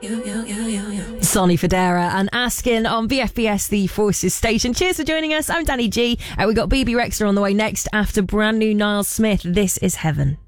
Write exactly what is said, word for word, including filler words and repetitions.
Sonny Fodera and Askin on B F B S, the Forces station. Cheers for joining us. I'm Danny G. Uh, we got B B Rexha on the way next after brand new Niall Smith. This is Heaven.